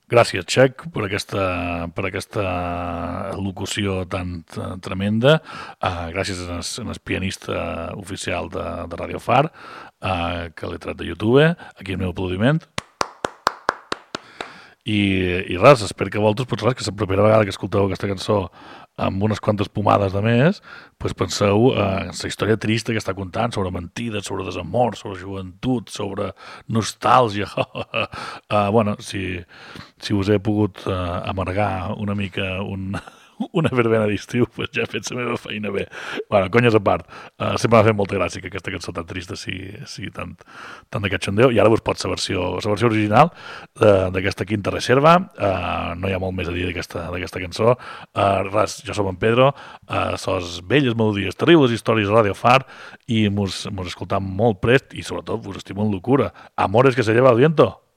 Gràcies, Xec, per aquesta locució tan tremenda. Gràcies al pianista oficial de Radio Far, que l'he tret de YouTube. Aquí el meu aplaudiment. I res, espero que vosaltres, res, que la propera vegada que escolteu aquesta cançó amb unes quantes pomades de més, penseu en la història trista que està contant sobre mentides, sobre desamor, sobre joventut, sobre nostàlgia. Bueno, si us he pogut amargar una mica una verbena d'estiu, ja he fet la meva feina bé. Bueno, conyes a part, sempre m'ha fet molta gràcia que aquesta cançó tan trista sigui tan de cachondeo, i ara vos pot la versió original d'aquesta Quinta Reserva. No hi ha molt més a dir d'aquesta cançó. Res, jo som en Pedro, sos belles melodies, terribles històries a Radio Far, i mos escoltam molt prest, i sobretot vos estimo en locura. Amores que se lleva el viento.